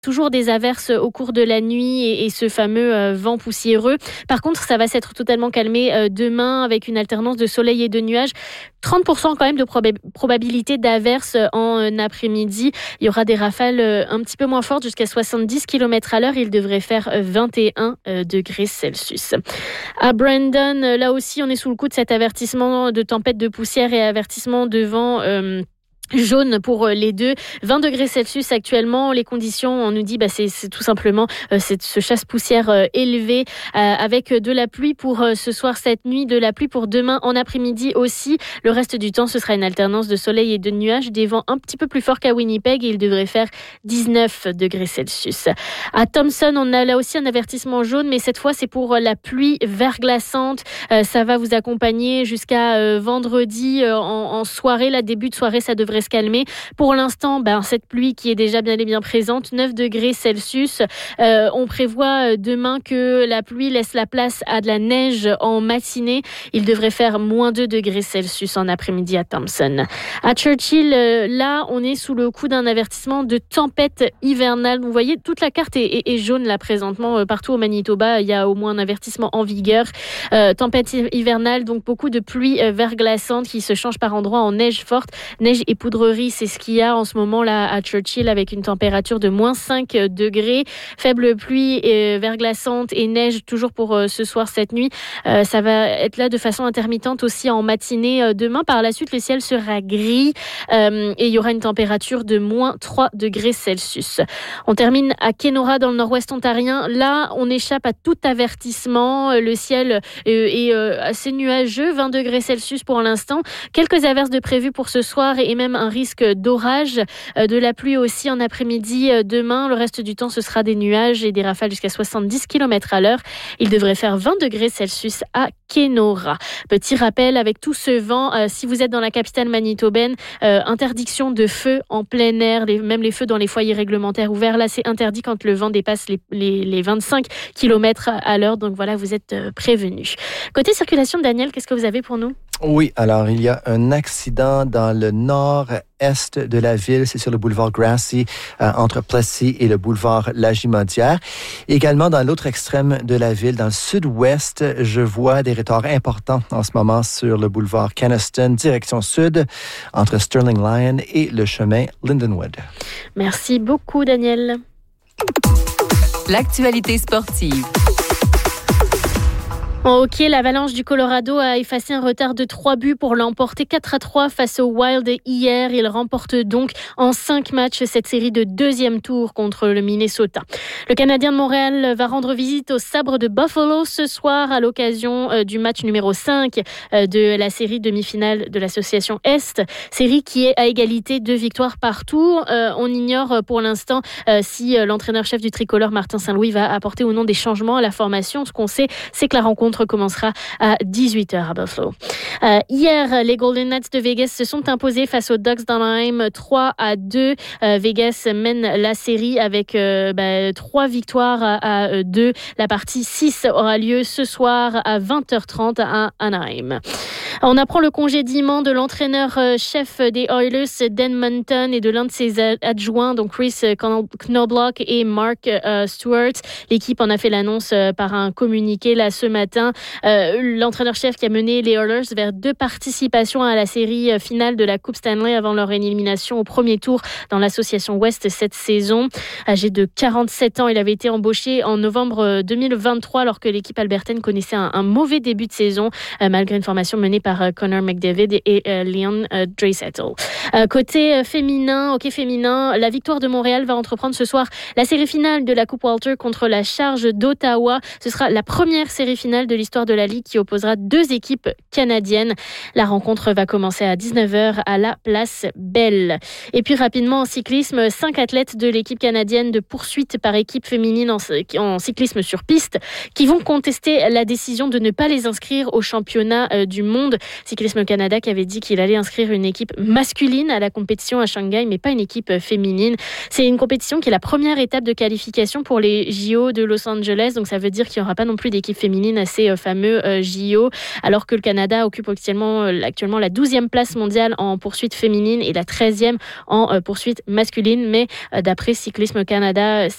toujours des averses au cours de la nuit et ce fameux vent poussiéreux. Par contre, ça va s'être totalement calmé demain avec une alternance de soleil et de nuages. 30% quand même de probabilité d'averses en après-midi. Il y aura des rafales un petit peu moins fortes jusqu'à 70 km à l'heure. Il devrait faire 21 degrés Celsius. À Brandon, là aussi, on est sous le coup de cet avertissement de tempête de poussière et avertissement de vent jaune pour les deux. 20 degrés Celsius actuellement. Les conditions, on nous dit, c'est tout simplement ce chasse-poussière élevé avec de la pluie pour ce soir, cette nuit, de la pluie pour demain en après-midi aussi. Le reste du temps, ce sera une alternance de soleil et de nuages, des vents un petit peu plus forts qu'à Winnipeg et il devrait faire 19 degrés Celsius. À Thompson, on a là aussi un avertissement jaune, mais cette fois, c'est pour la pluie verglaçante. Ça va vous accompagner jusqu'à vendredi en soirée. Là, début de soirée, ça devrait se calmer. Pour l'instant, cette pluie qui est déjà bien et bien présente, 9 degrés Celsius. On prévoit demain que la pluie laisse la place à de la neige en matinée. Il devrait faire moins 2 degrés Celsius en après-midi à Thompson. À Churchill, là, on est sous le coup d'un avertissement de tempête hivernale. Vous voyez, toute la carte est jaune là présentement. Partout au Manitoba, il y a au moins un avertissement en vigueur. Tempête hivernale, donc beaucoup de pluie verglaçante qui se change par endroits en neige forte. Neige et poudrerie, c'est ce qu'il y a en ce moment là à Churchill avec une température de moins 5 degrés. Faible pluie verglaçante et neige toujours pour ce soir, cette nuit. Ça va être là de façon intermittente aussi en matinée demain. Par la suite, le ciel sera gris et il y aura une température de moins 3 degrés Celsius. On termine à Kenora dans le nord-ouest ontarien. Là, on échappe à tout avertissement. Le ciel est assez nuageux, 20 degrés Celsius pour l'instant. Quelques averses de prévues pour ce soir et même un risque d'orage, de la pluie aussi en après-midi demain. Le reste du temps, ce sera des nuages et des rafales jusqu'à 70 km à l'heure. Il devrait faire 20 degrés Celsius à Kenora. Petit rappel, avec tout ce vent, si vous êtes dans la capitale manitobaine, interdiction de feu en plein air, même les feux dans les foyers réglementaires ouverts. Là, c'est interdit quand le vent dépasse les 25 km à l'heure. Donc voilà, vous êtes prévenus. Côté circulation, Daniel, qu'est-ce que vous avez pour nous? Oui, alors il y a un accident dans le nord-est de la ville, c'est sur le boulevard Grassy, entre Plessis et le boulevard Lagimodière. Également dans l'autre extrême de la ville, dans le sud-ouest, je vois des retards importants en ce moment sur le boulevard Kenaston, direction sud, entre Sterling Lyon et le chemin Lindenwood. Merci beaucoup, Daniel. L'actualité sportive. En hockey, l'Avalanche du Colorado a effacé un retard de 3 buts pour l'emporter 4-3 face au Wild hier. Il remporte donc en 5 matchs cette série de deuxième tour contre le Minnesota. Le Canadien de Montréal va rendre visite au Sabre de Buffalo ce soir à l'occasion du match numéro 5 de la série demi-finale de l'association Est. Série qui est à égalité, 2 victoires partout. On ignore pour l'instant si l'entraîneur-chef du tricolore Martin Saint-Louis va apporter ou non des changements à la formation. Ce qu'on sait, c'est que la rencontre commencera à 18h à Buffalo. Hier, les Golden Knights de Vegas se sont imposés face aux Ducks d'Anaheim 3-2. Vegas mène la série avec 3 victoires à 2. La partie 6 aura lieu ce soir à 20h30 à Anaheim. On apprend le congédiement de l'entraîneur-chef des Oilers d'Edmonton et de l'un de ses adjoints, donc Chris Knobloch et Mark Stewart. L'équipe en a fait l'annonce par un communiqué là ce matin. L'entraîneur-chef qui a mené les Oilers vers 2 participations à la série finale de la Coupe Stanley avant leur élimination au premier tour dans l'association Ouest cette saison. Âgé de 47 ans, il avait été embauché en novembre 2023 alors que l'équipe albertaine connaissait un mauvais début de saison malgré une formation menée par Connor McDavid et Leon Draisaitl. Côté féminin, hockey féminin, la Victoire de Montréal va entreprendre ce soir la série finale de la Coupe Walter contre la Charge d'Ottawa. Ce sera la première série finale de l'histoire de la Ligue qui opposera 2 équipes canadiennes. La rencontre va commencer à 19h à la Place Belle. Et puis rapidement en cyclisme, 5 athlètes de l'équipe canadienne de poursuite par équipe féminine en cyclisme sur piste qui vont contester la décision de ne pas les inscrire au championnat du monde. Cyclisme Canada qui avait dit qu'il allait inscrire une équipe masculine à la compétition à Shanghai, mais pas une équipe féminine. C'est une compétition qui est la première étape de qualification pour les JO de Los Angeles, donc ça veut dire qu'il n'y aura pas non plus d'équipe féminine assez ces fameux JO, alors que le Canada occupe actuellement la 12e place mondiale en poursuite féminine et la 13e en poursuite masculine. Mais d'après Cyclisme Canada,